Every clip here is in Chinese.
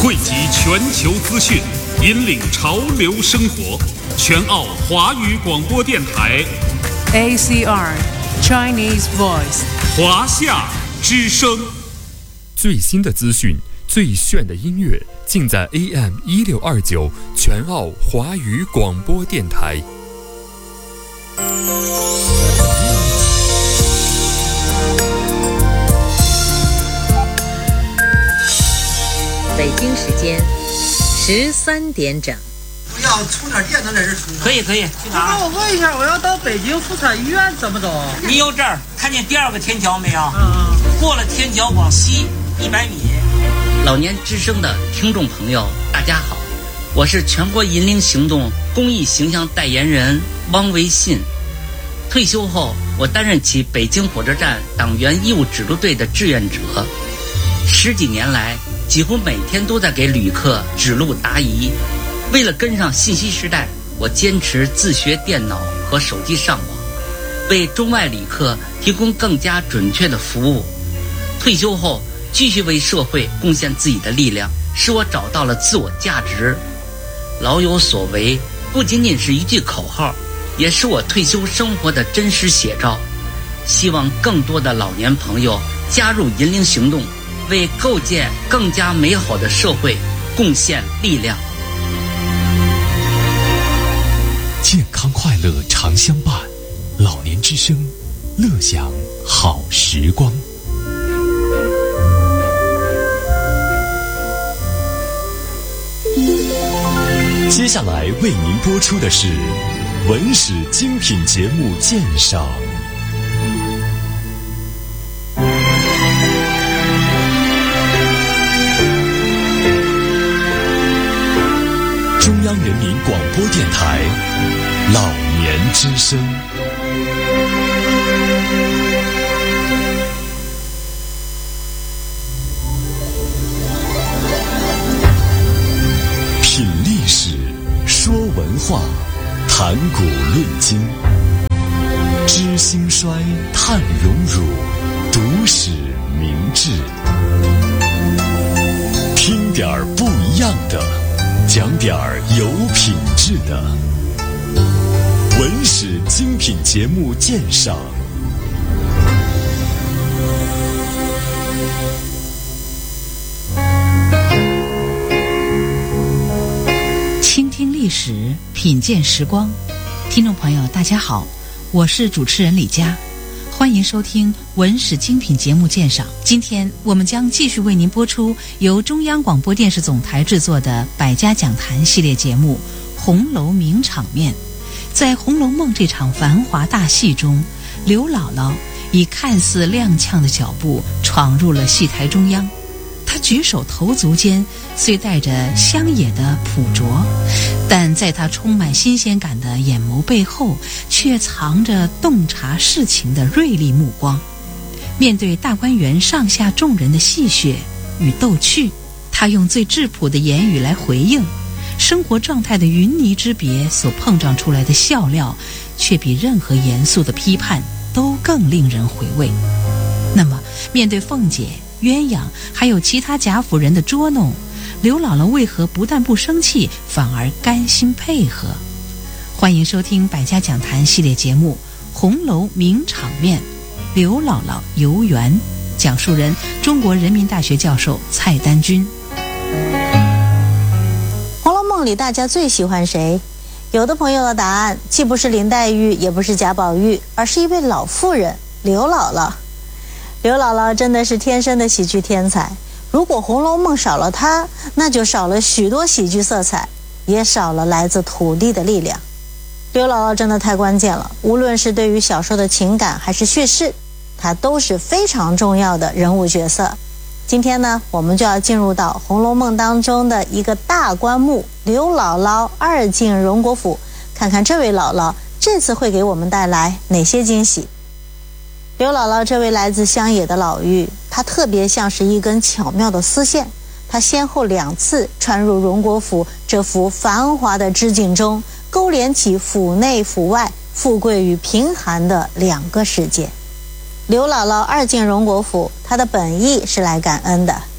汇集全球资讯，引领潮流生活。全澳华语广播电台 ACR Chinese Voice 华夏之声。 最新的资讯，最炫的音乐，尽在 AM1629全澳华语广播电台。 北京时间13点整。 要充点电能在这充。 可以，去哪？ 我问一下，我要到北京妇产医院怎么走？ 你有这儿看见第二个天桥没有？过了天桥往西100米。老年之声的听众朋友，大家好，我是全国银龄行动公益形象代言人汪维信。退休后，我担任起北京火车站党员义务指路队的志愿者，10几年来，几乎每天都在给旅客指路答疑。为了跟上信息时代，我坚持自学电脑和手机上网，为中外旅客提供更加准确的服务。退休后，继续为社会贡献自己的力量，使我找到了自我价值。老有所为不仅仅是一句口号，也是我退休生活的真实写照。希望更多的老年朋友加入银龄行动，为构建更加美好的社会贡献力量。 健康快乐常相伴，老年之声，乐享好时光。接下来为您播出的是文史精品节目鉴赏。中央人民广播电台老年之声。品历史，说文化，谈古论今，知兴衰，探荣辱，读史明智。听点儿不一样的，讲点儿有品质的文史精品节目鉴赏。 倾听历史，品鉴时光。听众朋友大家好，我是主持人李佳，欢迎收听文史精品节目鉴赏。今天我们将继续为您播出由中央广播电视总台制作的百家讲坛系列节目《红楼名场面》。在《红楼梦》这场繁华大戏中，刘姥姥以看似踉跄的脚步闯入了戏台中央。她举手投足间虽带着乡野的朴拙，但在她充满新鲜感的眼眸背后，却藏着洞察世情的锐利目光。面对大观园上下众人的戏谑与逗趣，她用最质朴的言语来回应。生活状态的云泥之别所碰撞出来的笑料，却比任何严肃的批判都更令人回味。那么，面对凤姐、鸳鸯还有其他贾府人的捉弄，刘姥姥为何不但不生气，反而甘心配合？欢迎收听百家讲坛系列节目《红楼名场面》，刘姥姥游园，讲述人中国人民大学教授蔡丹君。 《红楼梦》里大家最喜欢谁？有的朋友的答案既不是林黛玉，也不是贾宝玉，而是一位老妇人刘姥姥。刘姥姥真的是天生的喜剧天才，如果《红楼梦》少了她，那就少了许多喜剧色彩，也少了来自土地的力量。刘姥姥真的太关键了，无论是对于小说的情感还是叙事，她都是非常重要的人物角色。今天呢，我们就要进入到《红楼梦》当中的一个大棺木刘姥姥2进荣国府，看看这位姥姥这次会给我们带来哪些惊喜。刘姥姥这位来自乡野的老妪，她特别像是一根巧妙的丝线，她先后2次穿入荣国府这幅繁华的织锦中，勾连起府内府外富贵与贫寒的2个世界。刘姥姥2进荣国府，她的本意是来感恩的。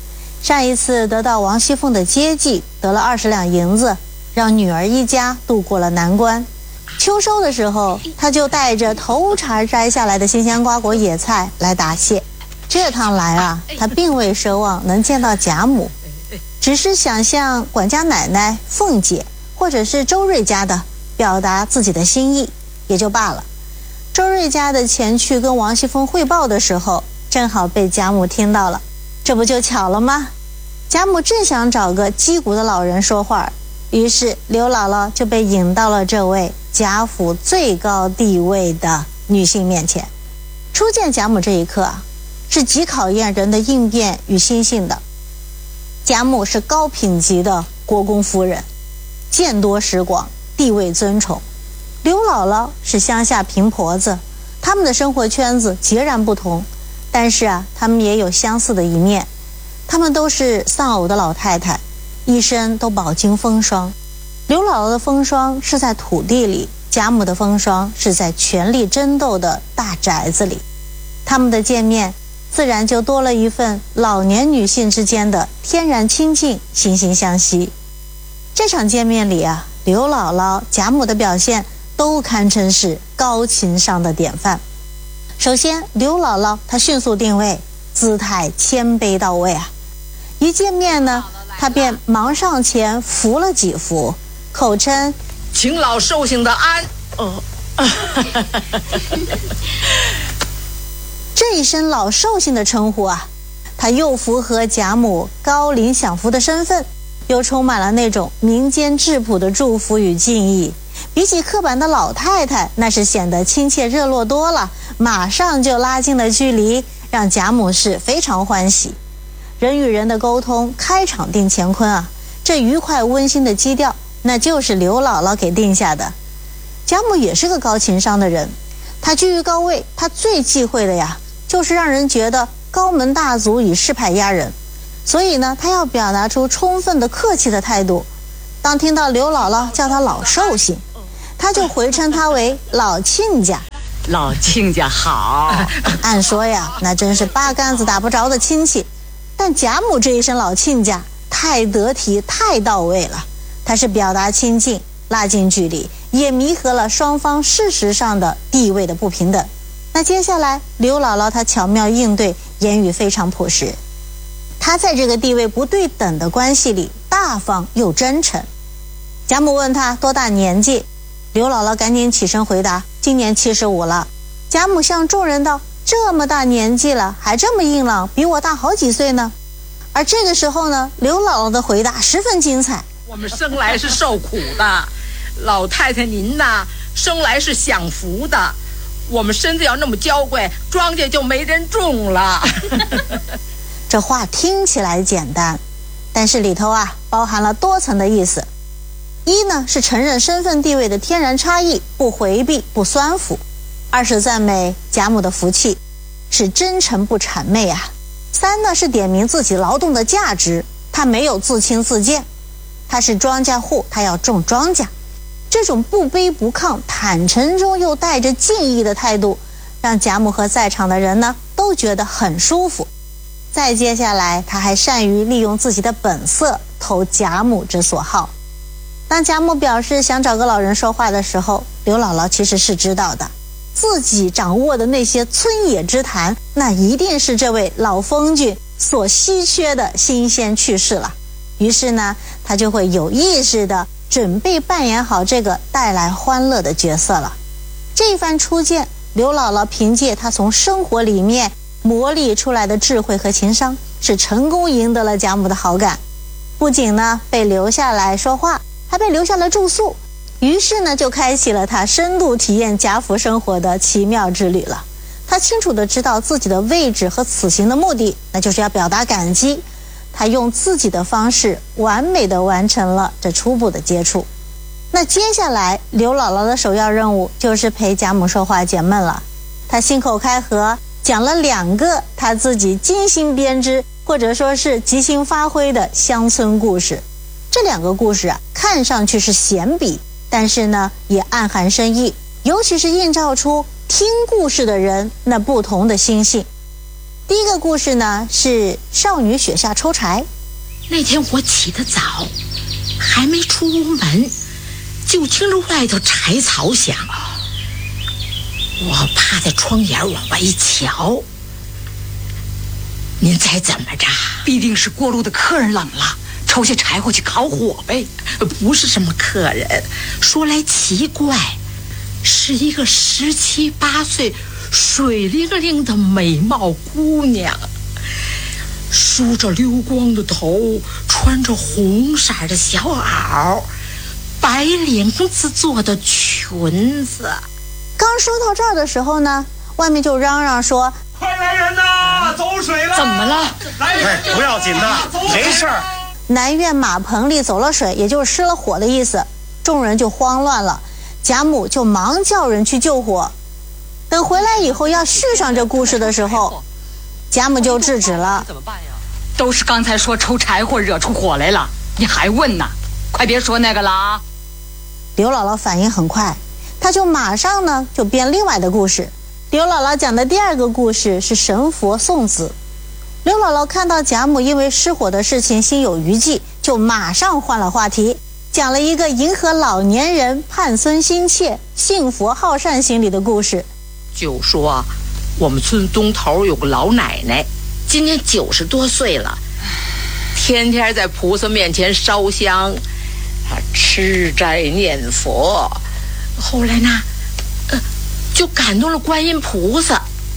上一次得到王熙凤的接济，得了20两银子，让女儿一家度过了难关。秋收的时候，他就带着头茬摘下来的新鲜瓜果野菜来答谢。这趟来啊，他并未奢望能见到贾母，只是想向管家奶奶凤姐或者是周瑞家的表达自己的心意，也就罢了。周瑞家的前去跟王熙凤汇报的时候，正好被贾母听到了，这不就巧了吗？贾母正想找个击鼓的老人说话，于是刘姥姥就被引到了这位贾府最高地位的女性面前。初见贾母这一刻啊，是极考验人的应变与心性的。贾母是高品级的国公夫人，见多识广，地位尊崇。刘姥姥是乡下贫婆子，他们的生活圈子截然不同，但是啊，他们也有相似的一面。他们都是丧偶的老太太，一生都饱经风霜。刘姥姥的风霜是在土地里，贾母的风霜是在权力争斗的大宅子里。他们的见面自然就多了一份老年女性之间的天然亲近，惺惺相惜。这场见面里啊，刘姥姥、贾母的表现都堪称是高情商的典范。首先，刘姥姥她迅速定位，姿态谦卑到位啊。一见面呢，她便忙上前扶了几扶，口称请老寿星的安。 这一声老寿星的称呼啊，它又符合贾母高龄享福的身份，又充满了那种民间质朴的祝福与敬意。比起刻板的老太太，那是显得亲切热络多了，马上就拉近了距离，让贾母是非常欢喜。人与人的沟通，开场定乾坤啊，这愉快温馨的基调，那就是刘姥姥给定下的。贾母也是个高情商的人，她居于高位，她最忌讳的呀，就是让人觉得高门大族以势派压人。所以呢，她要表达出充分的客气的态度。当听到刘姥姥叫她老寿星，她就回称她为老亲家。 老亲家好。 按说呀，那真是八竿子打不着的亲戚，但贾母这一声老亲家太得体太到位了，她是表达亲近，拉近距离，也弥合了双方事实上的地位的不平等。那接下来刘姥姥她巧妙应对，言语非常朴实。她在这个地位不对等的关系里大方又真诚。贾母问她多大年纪，刘姥姥赶紧起身回答今年75了。贾母向众人道，这么大年纪了还这么硬朗，比我大好几岁呢。而这个时候呢，刘姥姥的回答十分精彩。 我们生来是受苦的，老太太您呐，生来是享福的。我们身子要那么娇贵，庄稼就没人种了。 这话听起来简单，但是里头啊包含了多层的意思。一呢是承认身份地位的天然差异，不回避不酸腐；二是赞美贾母的福气，是真诚不谄媚啊；三呢是点明自己劳动的价值，他没有自轻自贱，他是庄稼户，他要种庄稼。这种不卑不亢，坦诚中又带着敬意的态度，让贾母和在场的人呢都觉得很舒服。再接下来，他还善于利用自己的本色，投贾母之所好。当贾母表示想找个老人说话的时候，刘姥姥其实是知道的，自己掌握的那些村野之谈，那一定是这位老封君所稀缺的新鲜趣事了。于是呢，他就会有意识地准备扮演好这个带来欢乐的角色了。这一番初见，刘姥姥凭借她从生活里面磨砺出来的智慧和情商，是成功赢得了贾母的好感。不仅呢被留下来说话，还被留下来住宿，于是呢就开启了她深度体验贾府生活的奇妙之旅了。她清楚地知道自己的位置和此行的目的，那就是要表达感激。她用自己的方式完美地完成了这初步的接触。那接下来刘姥姥的首要任务就是陪贾母说话解闷了。她信口开河，讲了2个她自己精心编织或者说是即兴发挥的乡村故事。这2个故事啊，看上去是闲笔，但是呢也暗含深意，尤其是映照出听故事的人那不同的心性。第一个故事呢是少女雪下抽柴， 那天我起得早，还没出屋门，就听着外头柴草响。我趴在窗沿往外一瞧，您猜怎么着？ 必定是过路的客人冷了，抽下柴火去烤火呗。 不是什么客人，说来奇怪，是一个17、18岁水灵灵的美貌姑娘，梳着溜光的头，穿着红色的小袄，白绫子做的裙子。 刚说到这儿的时候呢，外面就嚷嚷说：“ 快来人呐，走水了！” 怎么了？ 来，不要紧的，没事儿。 南院马棚里走了水，也就是失了火的意思，众人就慌乱了。贾母就忙叫人去救火。等回来以后要续上这故事的时候，贾母就制止了。 怎么办呀？都是刚才说抽柴火惹出火来了，你还问呢？快别说那个了啊！ 刘姥姥反应很快，她就马上呢就编另外的故事。刘姥姥讲的第二个故事是神佛送子。刘姥姥看到贾母因为失火的事情心有余悸，就马上换了话题，讲了一个迎合老年人盼孙心切、信佛好善心理的故事。 就说我们村东头有个老奶奶，今年90多岁了，天天在菩萨面前烧香，吃斋念佛。后来呢，就感动了观音菩萨。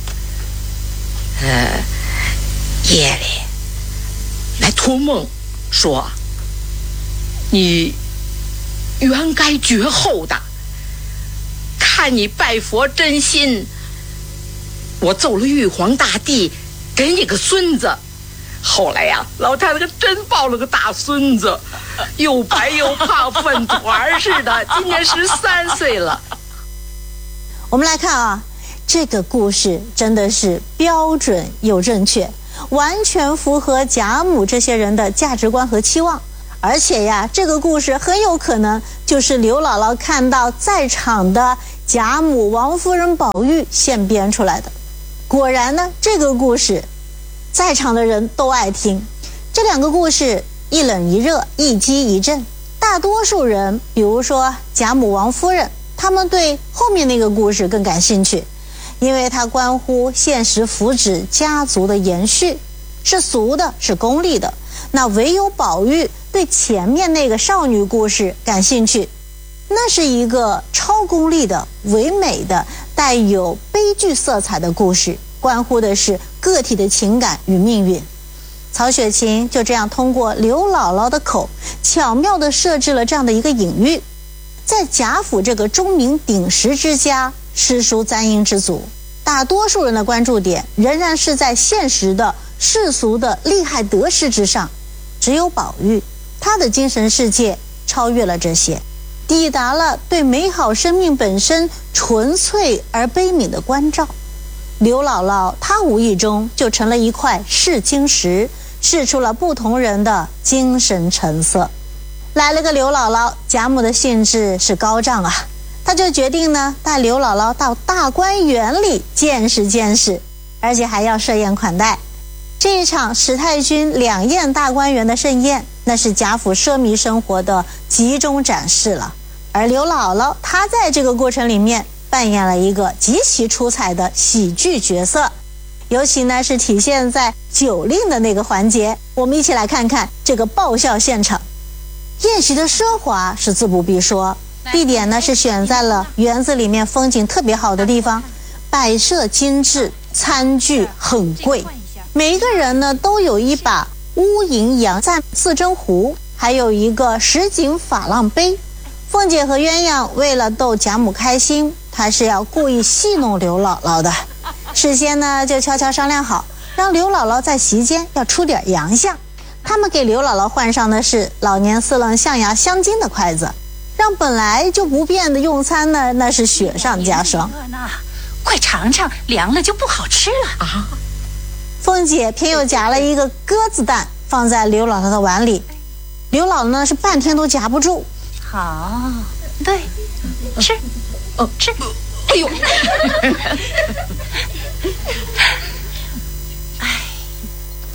夜里来托梦说，你原该绝后的，看你拜佛真心，我奏了玉皇大帝，给你个孙子。后来呀，老太太可真抱了个大孙子，又白又胖，粉团似的，今年13岁了。 我们来看啊，这个故事真的是标准又正确，完全符合贾母这些人的价值观和期望。而且呀，这个故事很有可能就是刘姥姥看到在场的贾母、王夫人、宝玉现编出来的。果然呢，这个故事在场的人都爱听。这两个故事一冷一热，一激一震。大多数人，比如说贾母、王夫人，他们对后面那个故事更感兴趣，因为它关乎现实福祉家族的延续，是俗的，是功利的。那唯有宝玉对前面那个少女故事感兴趣，那是一个超功利的、唯美的、带有悲剧色彩的故事，关乎的是个体的情感与命运。曹雪芹就这样通过刘姥姥的口，巧妙地设置了这样的一个隐喻。在贾府这个钟鸣鼎食之家，诗书簪缨之族，大多数人的关注点仍然是在现实的世俗的利害得失之上。只有宝玉，他的精神世界超越了这些，抵达了对美好生命本身纯粹而悲悯的关照。刘姥姥她无意中就成了一块试金石，试出了不同人的精神成色。来了个刘姥姥，贾母的兴致是高涨啊，她就决定呢带刘姥姥到大观园里见识见识，而且还要设宴款待。这一场史太君2宴大观园的盛宴，那是贾府奢靡生活的集中展示了。而刘姥姥她在这个过程里面扮演了一个极其出彩的喜剧角色，尤其呢是体现在酒令的那个环节。我们一起来看看这个爆笑现场。宴席的奢华是自不必说，地点呢是选在了园子里面风景特别好的地方，摆设精致，餐具很贵，每一个人呢都有一把乌银洋赞四珍壶，还有一个什锦珐琅杯。凤姐和鸳鸯为了逗贾母开心，她是要故意戏弄刘姥姥的，事先呢就悄悄商量好，让刘姥姥在席间要出点洋相。他们给刘姥姥换上的是老年4棱象牙镶金的筷子，让本来就不便的用餐呢那是雪上加霜。 快尝尝，凉了就不好吃了啊！ 凤姐偏又夹了一个鸽子蛋放在刘姥姥的碗里，刘姥姥呢是半天都夹不住。 好，对，吃，吃， 哎呦，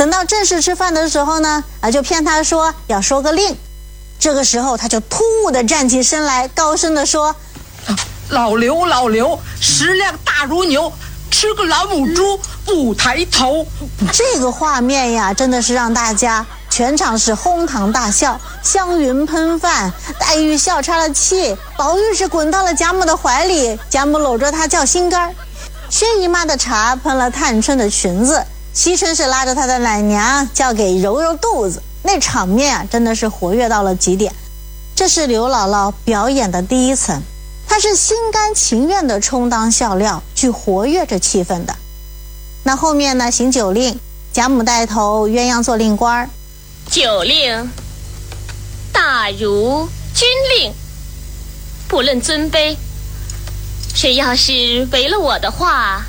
等到正式吃饭的时候呢，就骗他说要说个令。这个时候他就突兀地站起身来，高声地说： 老刘，食量大如牛，吃个老母猪不抬头。 这个画面呀，真的是让大家全场是哄堂大笑，香云喷饭，黛玉笑岔了气，宝玉是滚到了贾母的怀里，贾母搂着她叫心肝。薛姨妈的茶喷了探春的裙子，惜春是拉着她的奶娘叫给揉揉肚子，那场面啊，真的是活跃到了极点。这是刘姥姥表演的第一层，她是心甘情愿地充当笑料，去活跃着气氛的。那后面呢，行酒令，贾母带头，鸳鸯做令官。 酒令大如军令，不论尊卑，谁要是违了我的话，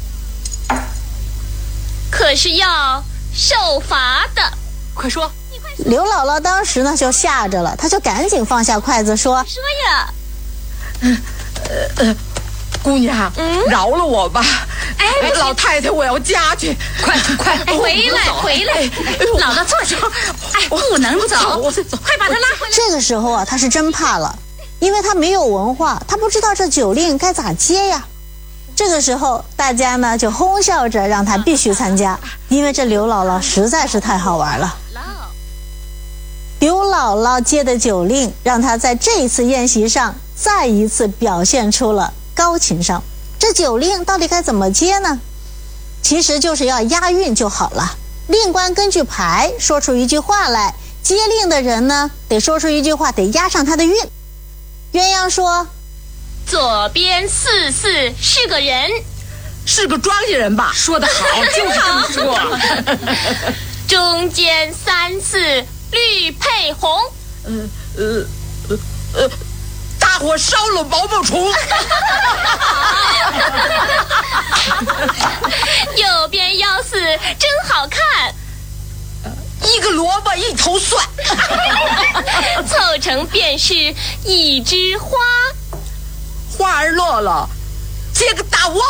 可是要受罚的。 快说！ 刘姥姥当时呢就吓着了，她就赶紧放下筷子说： 说呀， 姑娘，饶了我吧！哎，老太太，我要家去， 快回来！姥姥坐下。哎，不能走，快把他拉回来。 这个时候啊，她是真怕了，因为她没有文化，她不知道这酒令该咋接呀。这个时候，大家呢就哄笑着让她必须参加，因为这刘姥姥实在是太好玩了。刘姥姥接的酒令，让她在这一次宴席上再一次表现出了高情商。这酒令到底该怎么接呢？其实就是要押韵就好了。令官根据牌说出一句话来，接令的人呢得说出一句话，得押上他的韵。鸳鸯说： 左边44是个人， 是个庄稼人吧？ 说得好，就是这么说。 中间34绿配红， 大火烧了毛毛虫。 右边14真好看， 一个萝卜一头蒜， 凑成便是一枝花， 花儿落了，结个大窝